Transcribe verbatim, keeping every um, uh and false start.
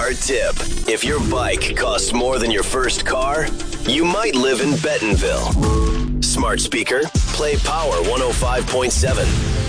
Hard tip. If your bike costs more than your first car, you might live in Bentonville. Smart speaker, play Power one oh five point seven.